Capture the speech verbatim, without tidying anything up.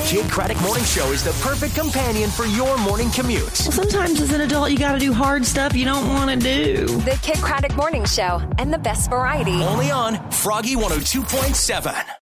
Kid Craddock Morning Show is the perfect companion for your morning commute. Well, sometimes as an adult, you got to do hard stuff you don't want to do. The Kid Craddock Morning Show and the best variety. Only on Froggy one oh two point seven.